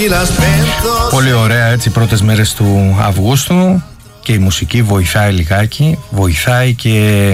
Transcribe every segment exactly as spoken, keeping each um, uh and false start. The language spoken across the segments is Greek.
Πολύ ωραία, έτσι, πρώτες μέρες του Αυγούστου, και η μουσική βοηθάει λιγάκι, βοηθάει και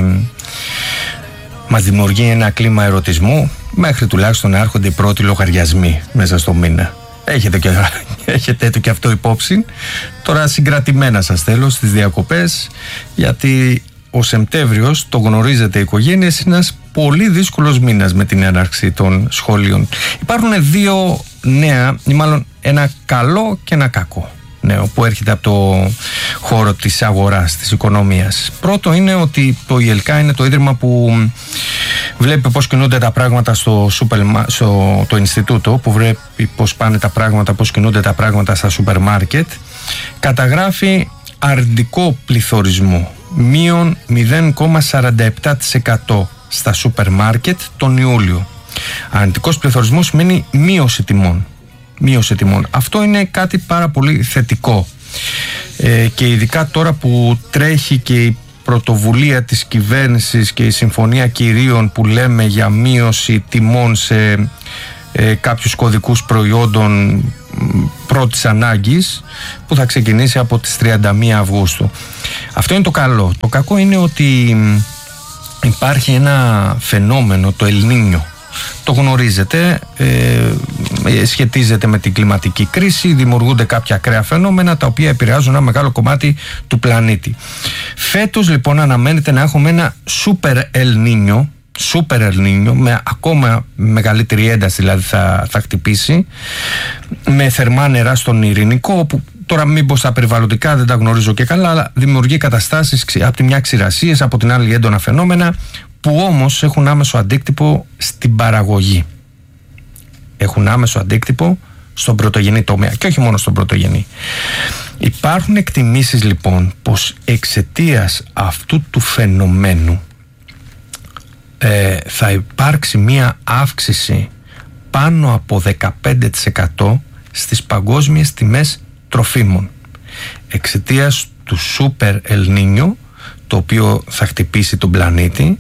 μας δημιουργεί ένα κλίμα ερωτισμού, μέχρι τουλάχιστον να έρχονται οι πρώτοι λογαριασμοί μέσα στο μήνα. Έχετε και, έχετε το και αυτό υπόψη. Τώρα συγκρατημένα σας θέλω στις διακοπές, γιατί ο Σεπτέμβριος, το γνωρίζετε οι οικογένειες, είναι ένας πολύ δύσκολος μήνας με την έναρξη των σχολείων. Υπάρχουν δύο νέα, ή μάλλον ένα καλό και ένα κακό νέο που έρχεται από το χώρο της αγοράς, της οικονομίας. Πρώτο είναι ότι το ι ελ κέι είναι το ίδρυμα που βλέπει πώς κινούνται τα πράγματα στο, σούπερ, στο το Ινστιτούτο, που βλέπει πώς πάνε τα πράγματα, πώς κινούνται τα πράγματα στα σούπερ μάρκετ. Καταγράφει αρνητικό πληθωρισμό, μείον μηδέν κόμμα σαράντα επτά τοις εκατό στα σούπερ μάρκετ τον Ιούλιο. Αρνητικός πληθωρισμός σημαίνει μείωση τιμών. Μείωση τιμών. Αυτό είναι κάτι πάρα πολύ θετικό. Ε, και ειδικά τώρα που τρέχει και η πρωτοβουλία της κυβέρνησης και η συμφωνία κυρίων που λέμε για μείωση τιμών σε ε, κάποιους κωδικούς προϊόντων πρώτης ανάγκης, που θα ξεκινήσει από τις τριάντα μία Αυγούστου. Αυτό είναι το καλό. Το κακό είναι ότι υπάρχει ένα φαινόμενο, το El Niño. Το γνωρίζετε, ε, σχετίζεται με την κλιματική κρίση, δημιουργούνται κάποια ακραία φαινόμενα τα οποία επηρεάζουν ένα μεγάλο κομμάτι του πλανήτη. Φέτος λοιπόν αναμένεται να έχουμε ένα super El Niño, super El Niño, με ακόμα μεγαλύτερη ένταση, δηλαδή θα, θα χτυπήσει, με θερμά νερά στον Ειρηνικό, όπου τώρα μήπως τα περιβαλλοντικά δεν τα γνωρίζω και καλά, αλλά δημιουργεί καταστάσεις από τη μια ξηρασίες, από την άλλη έντονα φαινόμενα, που όμως έχουν άμεσο αντίκτυπο στην παραγωγή. Έχουν άμεσο αντίκτυπο στον πρωτογενή τομέα, και όχι μόνο στον πρωτογενή. Υπάρχουν εκτιμήσεις λοιπόν πως εξαιτίας αυτού του φαινομένου ε, θα υπάρξει μία αύξηση πάνω από δεκαπέντε τοις εκατό στις παγκόσμιες τιμές τροφίμων, εξαιτίας του Super El Niño, το οποίο θα χτυπήσει τον πλανήτη.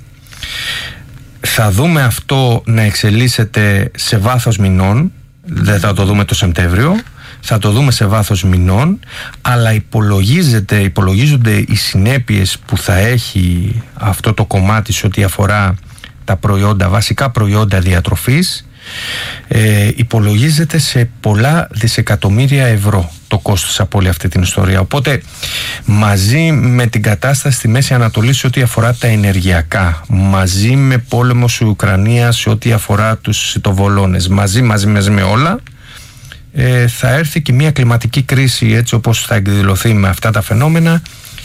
Θα δούμε αυτό να εξελίσσεται σε βάθος μηνών, δεν θα το δούμε το Σεπτέμβριο, θα το δούμε σε βάθος μηνών, αλλά υπολογίζεται, υπολογίζονται οι συνέπειες που θα έχει αυτό το κομμάτι σε ό,τι αφορά τα προϊόντα, βασικά προϊόντα διατροφής. Ε, υπολογίζεται σε πολλά δισεκατομμύρια ευρώ το κόστος από όλη αυτή την ιστορία. Οπότε μαζί με την κατάσταση στη Μέση Ανατολή σε ό,τι αφορά τα ενεργειακά, μαζί με πόλεμο στην Ουκρανία σε ό,τι αφορά τους σιτοβολώνες, μαζί, μαζί, μαζί με όλα, ε, θα έρθει και μια κλιματική κρίση, έτσι όπως θα εκδηλωθεί με αυτά τα φαινόμενα,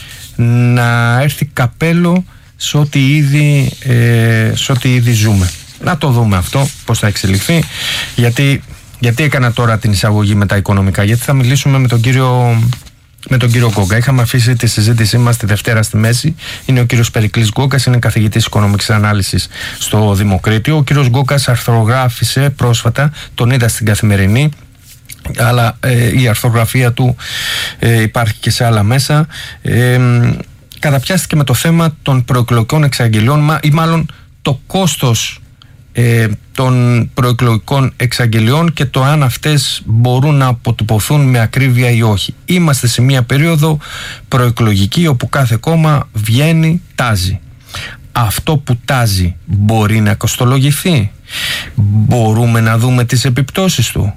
να έρθει καπέλο σε ό,τι ήδη, ε, σε ό,τι ήδη ζούμε. Να το δούμε αυτό πώς θα εξελιχθεί. Γιατί, γιατί έκανα τώρα την εισαγωγή με τα οικονομικά? Γιατί θα μιλήσουμε με τον κύριο, με τον κύριο Γκόγκα. Είχαμε αφήσει τη συζήτησή μας τη Δευτέρα στη μέση. Είναι ο κύριος Περικλής Γκόγκας, είναι καθηγητής οικονομικής ανάλυσης στο Δημοκρίτιο. Ο κύριος Γκόγκας αρθρογράφησε πρόσφατα, τον είδα στην Καθημερινή, αλλά ε, η αρθρογραφία του ε, υπάρχει και σε άλλα μέσα. Ε, καταπιάστηκε με το θέμα των προεκλογικών εξαγγελιών, ή μάλλον το κόστος Ε, των προεκλογικών εξαγγελιών και το αν αυτές μπορούν να αποτυπωθούν με ακρίβεια ή όχι. Είμαστε σε μια περίοδο προεκλογική όπου κάθε κόμμα βγαίνει, τάζει. Αυτό που τάζει μπορεί να κοστολογηθεί? Μπορούμε να δούμε τις επιπτώσεις του?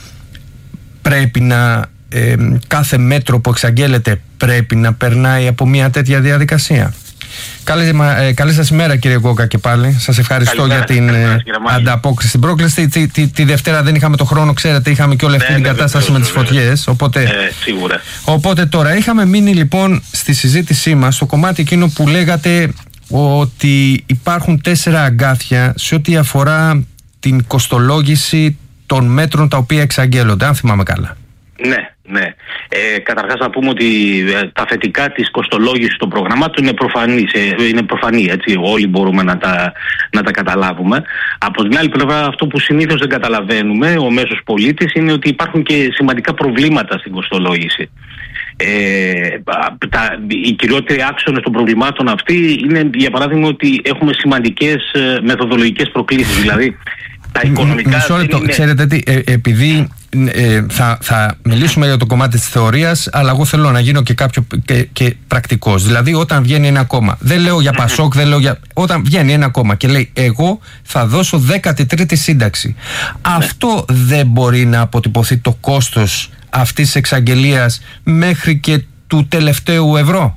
Πρέπει να ε, κάθε μέτρο που εξαγγέλλεται πρέπει να περνάει από μια τέτοια διαδικασία? Καλή, ε, καλή σας ημέρα κύριε Γκόγκα και πάλι. Σας ευχαριστώ καλημέρα, για την ε, ανταπόκριση στην πρόκληση. Τη, τη, τη Δευτέρα δεν είχαμε το χρόνο, ξέρετε, είχαμε και όλη αυτή ναι, την ναι, κατάσταση βεβαίως, με τις φωτιές. Οπότε, ε, σίγουρα. οπότε τώρα είχαμε μείνει λοιπόν στη συζήτησή μας στο κομμάτι εκείνο που λέγατε ότι υπάρχουν τέσσερα αγκάθια σε ό,τι αφορά την κοστολόγηση των μέτρων τα οποία εξαγγέλλονται, αν θυμάμαι καλά. Ναι, ναι. Ε, καταρχάς να πούμε ότι ε, τα θετικά της κοστολόγησης των προγραμμάτων είναι προφανή, ε, είναι προφανή, έτσι, όλοι μπορούμε να τα, να τα καταλάβουμε. Από την άλλη πλευρά, αυτό που συνήθως δεν καταλαβαίνουμε ο μέσος πολίτης είναι ότι υπάρχουν και σημαντικά προβλήματα στην κοστολόγηση. Ε, τα, οι κυριότεροι άξονες των προβλημάτων αυτή είναι, για παράδειγμα, ότι έχουμε σημαντικές ε, μεθοδολογικές προκλήσεις, δηλαδή τα οικονομικά. Μισό λεπτό, είναι... ξέρετε τι, ε, επειδή ε, θα, θα μιλήσουμε για το κομμάτι της θεωρίας, αλλά εγώ θέλω να γίνω και κάποιο και, και πρακτικός. Δηλαδή, όταν βγαίνει ένα κόμμα, δεν λέω για Πασόκ, δεν λέω για. Όταν βγαίνει ένα κόμμα και λέει, εγώ θα δώσω δέκατη τρίτη σύνταξη. Αυτό δεν μπορεί να αποτυπωθεί το κόστος αυτής της εξαγγελίας μέχρι και του τελευταίου ευρώ?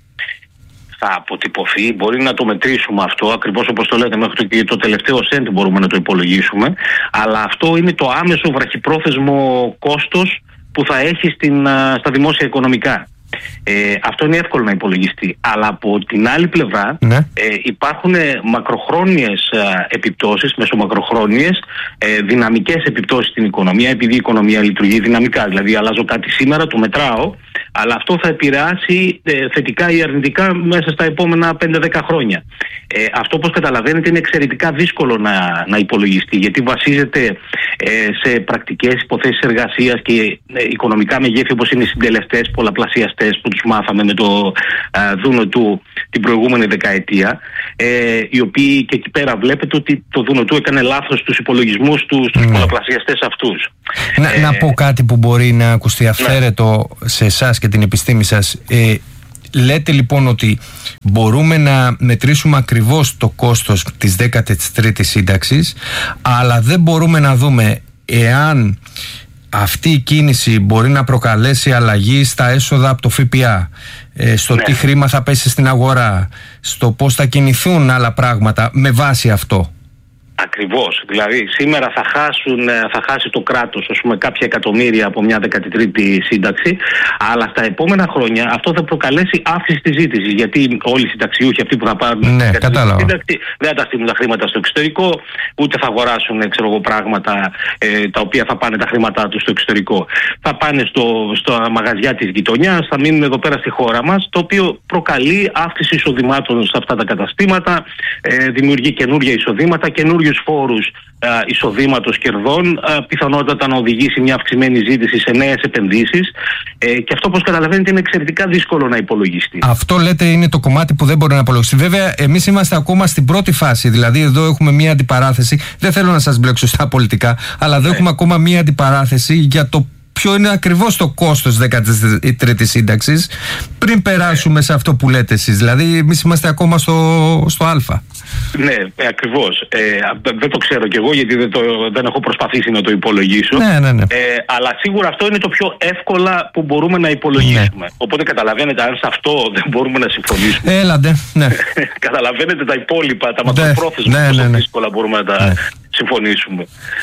Θα αποτυπωθεί, μπορεί να το μετρήσουμε αυτό, ακριβώς όπως το λέτε, μέχρι και το τελευταίο σέντ μπορούμε να το υπολογίσουμε, αλλά αυτό είναι το άμεσο βραχυπρόθεσμο κόστος που θα έχει στην, στα δημόσια οικονομικά. Ε, αυτό είναι εύκολο να υπολογιστεί, αλλά από την άλλη πλευρά ναι. ε, υπάρχουν μακροχρόνιες ε, επιπτώσεις, μεσομακροχρόνιες ε, δυναμικές επιπτώσεις στην οικονομία, επειδή η οικονομία λειτουργεί δυναμικά. Δηλαδή, αλλάζω κάτι σήμερα, το μετράω, αλλά αυτό θα επηρεάσει ε, θετικά ή αρνητικά μέσα στα επόμενα πέντε δέκα χρόνια. Ε, αυτό, όπως καταλαβαίνετε, είναι εξαιρετικά δύσκολο να, να υπολογιστεί, γιατί βασίζεται ε, σε πρακτικές υποθέσεις εργασίας και ε, οικονομικά μεγέθη, όπως είναι οι συντελεστές, πολλαπλασιαστές που τους μάθαμε με το α, Δούνο του την προηγούμενη δεκαετία, ε, οι οποίοι και εκεί πέρα βλέπετε ότι το Δούνο του έκανε λάθος στους υπολογισμούς του, στους mm. πολλαπλασιαστές αυτούς. Να, ε, να πω κάτι που μπορεί να ακουστεί αυθαίρετο ναι. σε εσάς και την επιστήμη σας. Ε, λέτε λοιπόν ότι μπορούμε να μετρήσουμε ακριβώς το κόστος της δέκατης τρίτης σύνταξης, αλλά δεν μπορούμε να δούμε εάν αυτή η κίνηση μπορεί να προκαλέσει αλλαγή στα έσοδα από το ΦΠΑ, ε, στο ναι. τι χρήμα θα πέσει στην αγορά, στο πώς θα κινηθούν άλλα πράγματα με βάση αυτό. Ακριβώς. Δηλαδή σήμερα θα, χάσουν, θα χάσει το κράτος, ας πούμε, κάποια εκατομμύρια από μια δέκατη τρίτη σύνταξη, αλλά στα επόμενα χρόνια αυτό θα προκαλέσει αύξηση της ζήτησης, γιατί όλοι οι συνταξιούχοι αυτοί που θα πάρουν ναι, σύνταξη δεν θα τα στείλουν τα χρήματα στο εξωτερικό, ούτε θα αγοράσουν ξέρω εγώ, πράγματα ε, τα οποία θα πάνε τα χρήματά τους στο εξωτερικό. Θα πάνε στο, στο μαγαζιά της γειτονιάς, θα μείνουν εδώ πέρα στη χώρα μας, το οποίο προκαλεί αύξηση εισοδημάτων σε αυτά τα καταστήματα, ε, δημιουργεί καινούργια εισοδήματα, καινούργια φόρους εισοδήματος κερδών, α, πιθανότατα να οδηγήσει μια αυξημένη ζήτηση σε νέες επενδύσεις ε, και αυτό, όπως καταλαβαίνετε, είναι εξαιρετικά δύσκολο να υπολογιστεί. Αυτό λέτε είναι το κομμάτι που δεν μπορεί να υπολογιστεί. Βέβαια, εμείς είμαστε ακόμα στην πρώτη φάση, δηλαδή εδώ έχουμε μια αντιπαράθεση. Δεν θέλω να σας μπλέξω στα πολιτικά, αλλά εδώ ναι. έχουμε ακόμα μια αντιπαράθεση για το ποιο είναι ακριβώς το κόστος δέκατης τρίτης σύνταξης πριν περάσουμε σε αυτό που λέτε εσείς. Δηλαδή εμείς είμαστε ακόμα στο, στο Α. Ναι, ακριβώς. Ε, δεν το ξέρω κι εγώ, γιατί δεν, το, δεν έχω προσπαθήσει να το υπολογίσω. Ναι, ναι, ναι. Ε, αλλά σίγουρα αυτό είναι το πιο εύκολα που μπορούμε να υπολογίσουμε. Ναι. Οπότε καταλαβαίνετε, αν σε αυτό δεν μπορούμε να συμφωνήσουμε. Έλατε, ναι. Καταλαβαίνετε τα υπόλοιπα, τα μακροπρόθεσμα, ναι, ναι, ναι, ναι. δύσκολα μπορούμε να τα... Ναι. συμφωνήσουμε.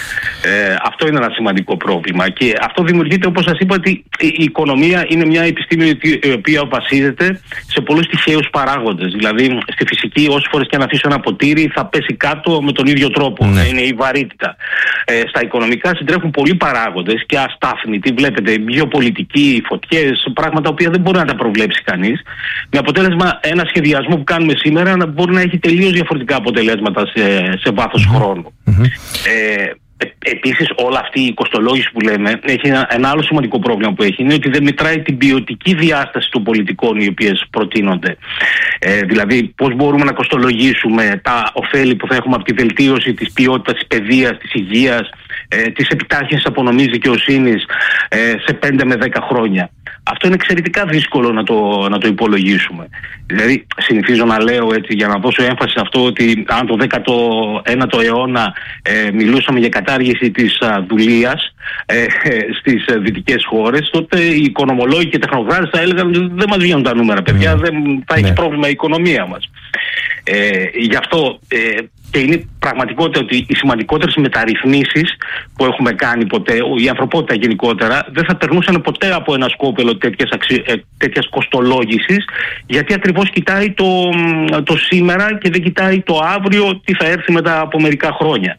Ε, αυτό είναι ένα σημαντικό πρόβλημα και αυτό δημιουργείται, όπως σας είπα, ότι η οικονομία είναι μια επιστήμη η οποία βασίζεται σε πολλούς τυχαίους παράγοντες. Δηλαδή στη φυσική, όσες φορές και να αφήσω ένα ποτήρι θα πέσει κάτω με τον ίδιο τρόπο. Ναι. Είναι η βαρύτητα. Ε, στα οικονομικά συντρέχουν πολλοί παράγοντες και αστάθμητοι. Βλέπετε γεωπολιτικοί, φωτιές, πράγματα που δεν μπορεί να τα προβλέψει κανείς. Με αποτέλεσμα ένα σχεδιασμό που κάνουμε σήμερα να μπορεί να έχει τελείως διαφορετικά αποτελέσματα σε, σε βάθος mm-hmm. χρόνου. Mm-hmm. Ε, Επίσης, όλα αυτή η κοστολόγηση που λέμε έχει ένα, ένα άλλο σημαντικό πρόβλημα που έχει, είναι ότι δεν μετράει την ποιοτική διάσταση των πολιτικών οι οποίες προτείνονται. Ε, δηλαδή, πώς μπορούμε να κοστολογήσουμε τα ωφέλη που θα έχουμε από τη βελτίωση της ποιότητας της παιδείας, της υγείας, ε, της επιτάχυνσης απονομής δικαιοσύνης ε, σε πέντε με δέκα χρόνια. Αυτό είναι εξαιρετικά δύσκολο να το, να το υπολογίσουμε. Δηλαδή, συνηθίζω να λέω έτσι, για να δώσω έμφαση σε αυτό, ότι αν το δέκατο ένατο αιώνα ε, μιλούσαμε για κατάργηση της α, δουλείας ε, στις ε, δυτικές χώρες, τότε οι οικονομολόγοι και τεχνοκράτες θα έλεγαν δεν μας βγαίνουν τα νούμερα, παιδιά, δεν θα έχει ναι. πρόβλημα η οικονομία μας. Ε, γι' αυτό ε, και είναι πραγματικότητα ότι οι σημαντικότερες μεταρρυθμίσεις που έχουμε κάνει ποτέ, η ανθρωπότητα γενικότερα, δεν θα περνούσαν ποτέ από ένα σκόπελο τέτοιας, αξι... τέτοιας κοστολόγησης, γιατί ακριβώς κοιτάει το, το σήμερα και δεν κοιτάει το αύριο τι θα έρθει μετά από μερικά χρόνια.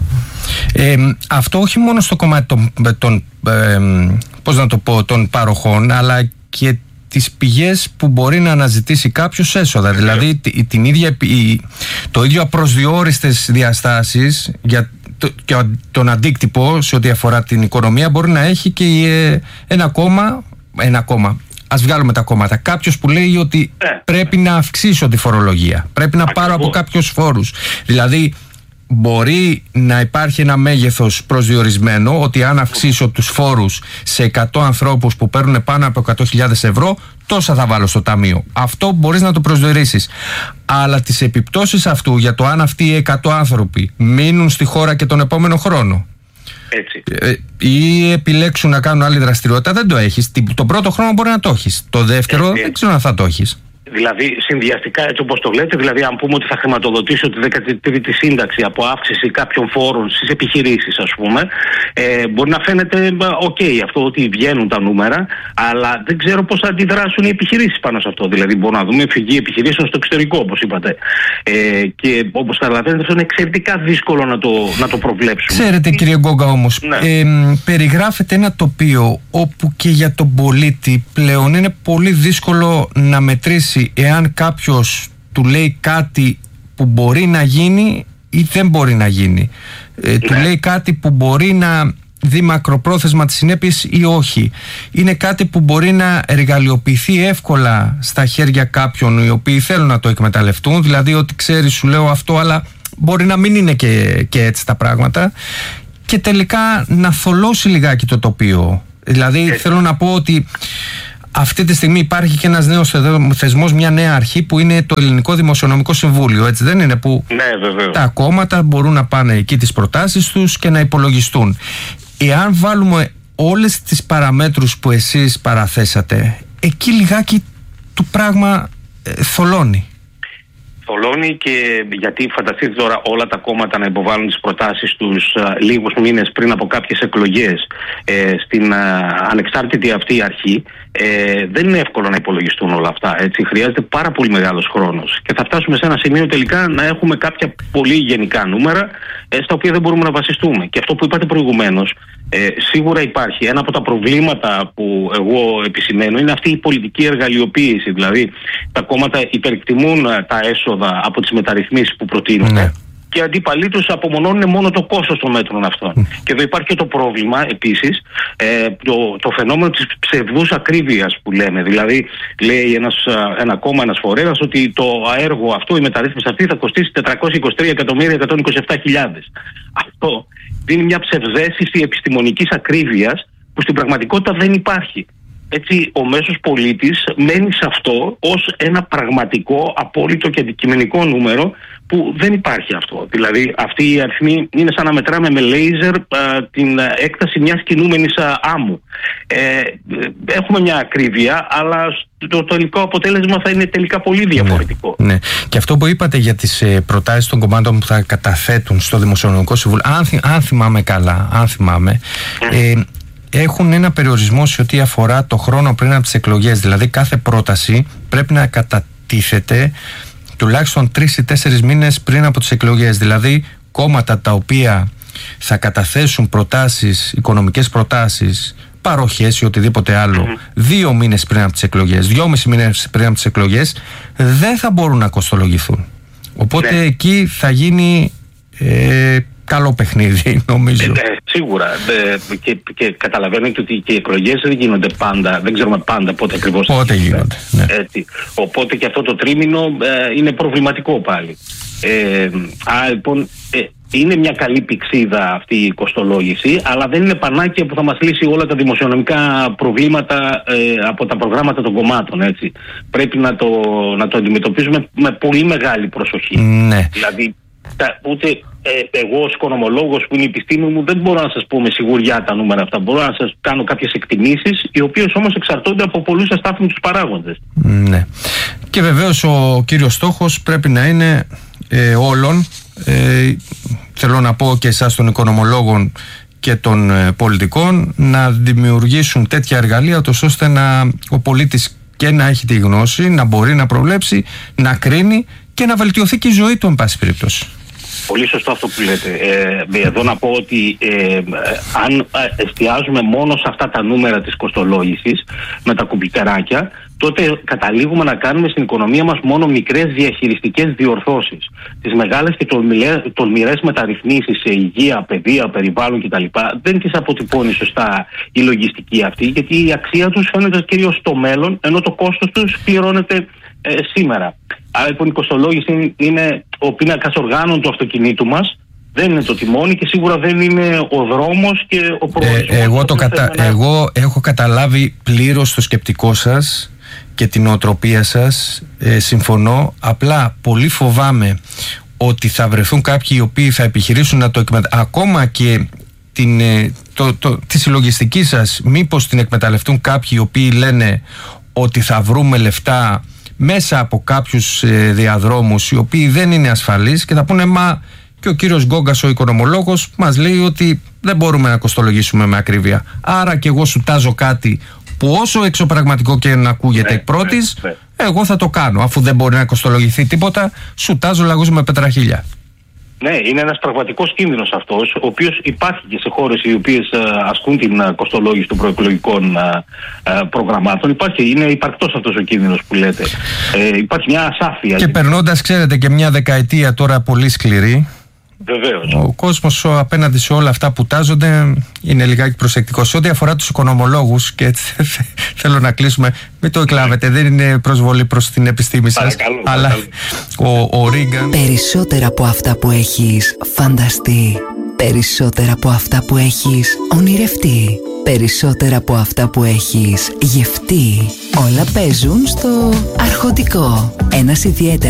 Ε, αυτό όχι μόνο στο κομμάτι των, των, ε, πώς να το πω, των παροχών, αλλά και τις πηγές που μπορεί να αναζητήσει κάποιος έσοδα. Δηλαδή την ίδια, το ίδιο απροσδιόριστες διαστάσεις για το, και τον αντίκτυπο σε ό,τι αφορά την οικονομία μπορεί να έχει και ένα κόμμα, ένα κόμμα. Ας βγάλουμε τα κόμματα. Κάποιος που λέει ότι πρέπει να αυξήσω τη φορολογία, πρέπει να πάρω από κάποιους φόρους. Δηλαδή μπορεί να υπάρχει ένα μέγεθος προσδιορισμένο, ότι αν αυξήσω τους φόρους σε εκατό ανθρώπους που παίρνουν πάνω από εκατό χιλιάδες ευρώ, τόσα θα βάλω στο ταμείο. Αυτό μπορείς να το προσδιορίσεις. Αλλά τις επιπτώσεις αυτού για το αν αυτοί οι εκατό άνθρωποι μείνουν στη χώρα και τον επόμενο χρόνο, έτσι, ε, ή επιλέξουν να κάνουν άλλη δραστηριότητα, δεν το έχεις. Τον πρώτο χρόνο μπορεί να το έχεις. Το δεύτερο έτσι, δεν ξέρω αν θα το έχεις. Δηλαδή, συνδυαστικά, έτσι όπως το λέτε, δηλαδή, αν πούμε ότι θα χρηματοδοτήσω τη δέκατη τρίτη σύνταξη από αύξηση κάποιων φόρων στις επιχειρήσεις, ας πούμε, ε, μπορεί να φαίνεται οκ okay, αυτό ότι βγαίνουν τα νούμερα, αλλά δεν ξέρω πώς θα αντιδράσουν οι επιχειρήσεις πάνω σε αυτό. Δηλαδή, μπορούμε να δούμε φυγή επιχειρήσεων στο εξωτερικό, όπως είπατε. Ε, και όπως καταλαβαίνετε, αυτό είναι εξαιρετικά δύσκολο να το, να το προβλέψουμε. Ξέρετε, κύριε Γκόγκα, όμως, ναι. ε, περιγράφεται ένα τοπίο όπου και για τον πολίτη πλέον είναι πολύ δύσκολο να μετρήσει εάν κάποιος του λέει κάτι που μπορεί να γίνει ή δεν μπορεί να γίνει. Ε, του λέει κάτι που μπορεί να δει μακροπρόθεσμα τις συνέπειες ή όχι. Είναι κάτι που μπορεί να εργαλειοποιηθεί εύκολα στα χέρια κάποιων οι οποίοι θέλουν να το εκμεταλλευτούν. Δηλαδή ότι ξέρεις, σου λέω αυτό, αλλά μπορεί να μην είναι και, και έτσι τα πράγματα, και τελικά να θολώσει λιγάκι το τοπίο. Δηλαδή θέλω να πω ότι αυτή τη στιγμή υπάρχει και ένας νέος θεσμός, μια νέα αρχή που είναι το Ελληνικό Δημοσιονομικό Συμβούλιο, έτσι δεν είναι, που ναι, τα κόμματα μπορούν να πάνε εκεί τις προτάσεις τους και να υπολογιστούν. Εάν βάλουμε όλες τις παραμέτρους που εσείς παραθέσατε, εκεί λιγάκι το πράγμα ε, θολώνει. Θολώνει, και γιατί φανταστείτε τώρα όλα τα κόμματα να υποβάλουν τις προτάσεις τους α, λίγους μήνες πριν από κάποιες εκλογές ε, στην α, ανεξάρτητη αυτή αρχή, ε, δεν είναι εύκολο να υπολογιστούν όλα αυτά, έτσι. Χρειάζεται πάρα πολύ μεγάλος χρόνος και θα φτάσουμε σε ένα σημείο τελικά να έχουμε κάποια πολύ γενικά νούμερα ε, στα οποία δεν μπορούμε να βασιστούμε. Και αυτό που είπατε προηγουμένως, ε, σίγουρα υπάρχει. Ένα από τα προβλήματα που εγώ επισημαίνω είναι αυτή η πολιτική εργαλειοποίηση. Δηλαδή τα κόμματα υπερεκτιμούν τα έσοδα από τις μεταρρυθμίσεις που προτείνουν, ναι, και οι αντίπαλοι τους απομονώνουν μόνο το κόστος των μέτρων αυτών. Mm. Και εδώ υπάρχει και το πρόβλημα επίσης, ε, το, το φαινόμενο της ψευδούς ακρίβειας που λέμε. Δηλαδή λέει ένας, ένα κόμμα, ένας φορέας, ότι το έργο αυτό, η μεταρρύθμιση αυτή θα κοστίσει τετρακόσια είκοσι τρία εκατομμύρια εκατόν είκοσι επτά χιλιάδες. Αυτό δίνει μια ψευδαίσθηση επιστημονικής ακρίβειας που στην πραγματικότητα δεν υπάρχει. Έτσι, ο μέσος πολίτης μένει σε αυτό ως ένα πραγματικό, απόλυτο και αντικειμενικό νούμερο που δεν υπάρχει αυτό. Δηλαδή, αυτή η αριθμή είναι σαν να μετράμε με λέιζερ α, την έκταση μιας κινούμενης α, άμμου. Ε, έχουμε μια ακρίβεια, αλλά το τελικό αποτέλεσμα θα είναι τελικά πολύ διαφορετικό. Ναι, ναι. Και αυτό που είπατε για τις ε, προτάσεις των κομμάτων που θα καταθέτουν στο Δημοσιονομικό Συμβούλιο, αν, αν θυμάμαι καλά, αν θυμάμαι, ε, έχουν ένα περιορισμό σε ό,τι αφορά το χρόνο πριν από τις εκλογές. Δηλαδή κάθε πρόταση πρέπει να κατατίθεται τουλάχιστον τρεις ή τέσσερις μήνες πριν από τις εκλογές. Δηλαδή κόμματα τα οποία θα καταθέσουν προτάσεις, οικονομικές προτάσεις, παροχές ή οτιδήποτε άλλο, mm-hmm. δύο μήνες πριν από τις εκλογές, δυόμισι μήνες πριν από τις εκλογές, δεν θα μπορούν να κοστολογηθούν. Οπότε ναι. εκεί θα γίνει ε, καλό παιχνίδι, νομίζω. Ε, σίγουρα. Ε, και, και καταλαβαίνετε ότι και οι εκλογές δεν γίνονται πάντα, δεν ξέρουμε πάντα πότε ακριβώς πότε γίνονται. Ναι. Έτσι. Οπότε και αυτό το τρίμηνο ε, είναι προβληματικό πάλι. Ε, α, λοιπόν, ε, είναι μια καλή πηξίδα αυτή η κοστολόγηση, αλλά δεν είναι πανάκια που θα μας λύσει όλα τα δημοσιονομικά προβλήματα ε, από τα προγράμματα των κομμάτων. Έτσι. Πρέπει να το, να το αντιμετωπίζουμε με πολύ μεγάλη προσοχή. Ναι. Δηλαδή, τα, ούτε ε, εγώ ως οικονομολόγος που είναι η επιστήμη μου δεν μπορώ να σας πω με σιγουριά τα νούμερα αυτά. Μπορώ να σας κάνω κάποιες εκτιμήσεις, οι οποίες όμως εξαρτώνται από πολλούς αστάθμιτους παράγοντες. Ναι. Και βεβαίως ο κύριος στόχος πρέπει να είναι ε, όλων, ε, θέλω να πω και εσάς των οικονομολόγων και των ε, πολιτικών, να δημιουργήσουν τέτοια εργαλεία ώστε να, ο πολίτης και να έχει τη γνώση, να μπορεί να προβλέψει, να κρίνει και να βελτιωθεί και η ζωή του, εν πάση περιπτώσει. Πολύ σωστό αυτό που λέτε. Ε, εδώ να πω ότι ε, αν εστιάζουμε μόνο σε αυτά τα νούμερα της κοστολόγησης με τα κουμπικεράκια, τότε καταλήγουμε να κάνουμε στην οικονομία μας μόνο μικρές διαχειριστικές διορθώσεις. Τις μεγάλες και τολμηρές μεταρρυθμίσεις σε υγεία, παιδεία, περιβάλλον κτλ. Δεν τις αποτυπώνει σωστά η λογιστική αυτή, γιατί η αξία τους φαίνεται κυρίως στο μέλλον, ενώ το κόστος τους πληρώνεται ε, σήμερα. Άρα λοιπόν η κοστολόγηση είναι ο πίνακας οργάνων του αυτοκινήτου μας, Δεν είναι το τιμόνι και σίγουρα δεν είναι ο δρόμος και ο προορισμός. Ε, εγώ, το κατα... να... εγώ έχω καταλάβει πλήρως το σκεπτικό σας και την νοοτροπία σας. Ε, συμφωνώ. Απλά πολύ φοβάμαι ότι θα βρεθούν κάποιοι οι οποίοι θα επιχειρήσουν να το εκμεταλλευτούν. Ακόμα και την, το, το, τη συλλογιστική σας, μήπως την εκμεταλλευτούν κάποιοι οι οποίοι λένε ότι θα βρούμε λεφτά μέσα από κάποιους ε, διαδρόμους οι οποίοι δεν είναι ασφαλείς και θα πούνε μα και ο κύριος Γκόγκας ο οικονομολόγος μας λέει ότι δεν μπορούμε να κοστολογήσουμε με ακρίβεια. Άρα και εγώ σου τάζω κάτι που όσο εξωπραγματικό και να ακούγεται ναι, εκ πρώτης, ναι, ναι. εγώ θα το κάνω. Αφού δεν μπορεί να κοστολογηθεί τίποτα, σου τάζω λαγούς με πετραχίλια. Ναι, είναι ένας πραγματικός κίνδυνος αυτός, ο οποίος υπάρχει και σε χώρες οι οποίες ασκούν την κοστολόγηση των προεκλογικών προγραμμάτων. Υπάρχει, είναι υπαρκτός αυτός ο κίνδυνος που λέτε. Ε, υπάρχει μια ασάφεια. Και περνώντας, ξέρετε, και μια δεκαετία τώρα πολύ σκληρή, βεβαίως. Ο κόσμος απέναντι σε όλα αυτά που τάζονται είναι λιγάκι προσεκτικός. Σε ό,τι αφορά τους οικονομολόγους, και έτσι θέλω να κλείσουμε, μην το εκλάβετε, δεν είναι προσβολή προς την επιστήμη σας, παρακαλώ, αλλά παρακαλώ. ο, ο Ρίγκαν... Περισσότερα από αυτά που έχεις φανταστεί, περισσότερα από αυτά που έχεις ονειρευτεί, περισσότερα από αυτά που έχεις γευτεί, όλα παίζουν στο Αρχοντικό. Ένας ιδιαίτερα